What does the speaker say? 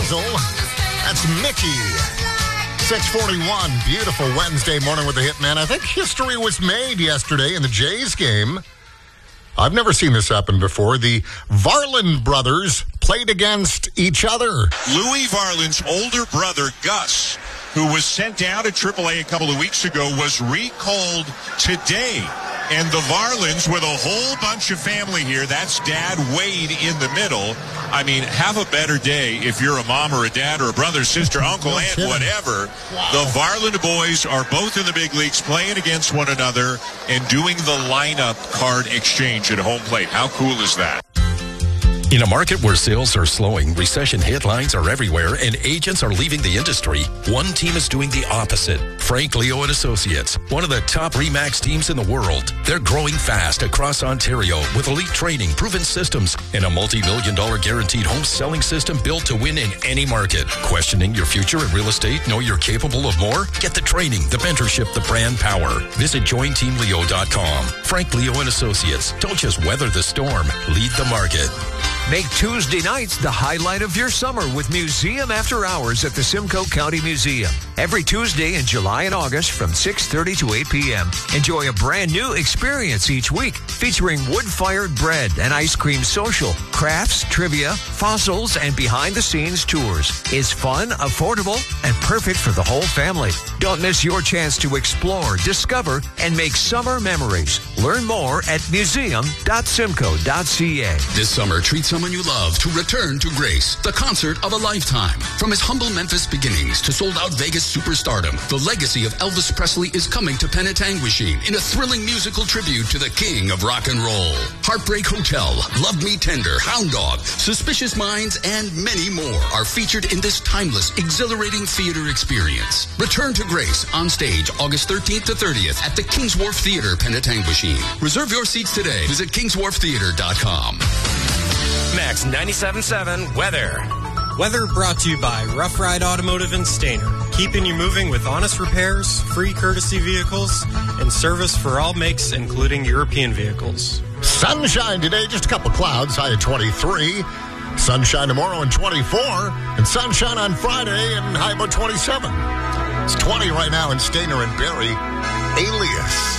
Razzle. That's Mickey. 6:41. Beautiful Wednesday morning with the Hitman. I think history was made yesterday in the Jays game. I've never seen this happen before. The Varland brothers played against each other. Louis Varland's older brother, Gus, who was sent down to AAA a couple of weeks ago, was recalled today. And the Varlands, with a whole bunch of family here, that's Dad Wade in the middle. I mean, have a better day if you're a mom or a dad or a brother, sister, uncle, aunt, whatever. Wow. The Varland boys are both in the big leagues playing against one another and doing the lineup card exchange at home plate. How cool is that? In a market where sales are slowing, recession headlines are everywhere, and agents are leaving the industry, one team is doing the opposite. Frank Leo and Associates, one of the top RE/MAX teams in the world. They're growing fast across Ontario with elite training, proven systems, and a multi-million-dollar guaranteed home selling system built to win in any market. Questioning your future in real estate? Know you're capable of more? Get the training, the mentorship, the brand power. Visit jointeamleo.com. Frank Leo and Associates. Don't just weather the storm. Lead the market. Make Tuesday nights the highlight of your summer with Museum After Hours at the Simcoe County Museum. Every Tuesday in July and August from 6:30 to 8 p.m. Enjoy a brand new experience each week featuring wood-fired bread and ice cream social, crafts, trivia, fossils, and behind-the-scenes tours. It's fun, affordable, and perfect for the whole family. Don't miss your chance to explore, discover, and make summer memories. Learn more at museum.simcoe.ca. This summer, treat someone you love to return to Grace, the concert of a lifetime. From his humble Memphis beginnings to sold-out Vegas superstardom, the legacy of Elvis Presley is coming to Penetanguishene in a thrilling musical tribute to the king of rock and roll. Heartbreak Hotel, Love Me Tender, Hound Dog, Suspicious Minds, and many more are featured in this timeless, exhilarating theater experience. Return to Grace on stage August 13th to 30th at the Kings Wharf Theater, Penetanguishene. Reserve your seats today. Visit kingswharftheater.com. Max 97.7 Weather. Weather brought to you by Rough Ride Automotive in Stayner. Keeping you moving with honest repairs, free courtesy vehicles, and service for all makes, including European vehicles. Sunshine today, just a couple clouds, high at 23. Sunshine tomorrow and 24. And sunshine on Friday and high about 27. It's 20 right now in Stayner and Barrie. Alias.